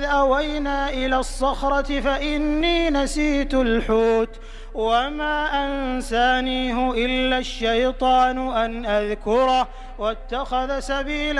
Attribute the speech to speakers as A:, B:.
A: إِذْ أَوَيْنَا إِلَى الصَّخْرَةِ فَإِنِّي نَسِيتُ الْحُوتَ وَمَا أَنسَانِيهُ إِلَّا الشَّيْطَانُ أَنْ أَذْكُرَهُ وَاتَّخَذَ سَبِيلَهُ